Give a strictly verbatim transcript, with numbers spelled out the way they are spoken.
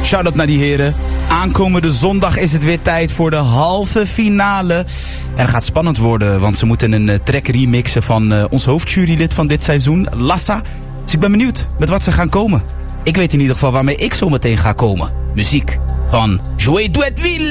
Shout-out naar die heren. Aankomende zondag is het weer tijd voor de halve finale. En het gaat spannend worden, want ze moeten een uh, track remixen van uh, ons hoofdjurylid van dit seizoen, Lassa. Dus ik ben benieuwd met wat ze gaan komen. Ik weet in ieder geval waarmee ik zo meteen ga komen. Muziek van Joey Duetville.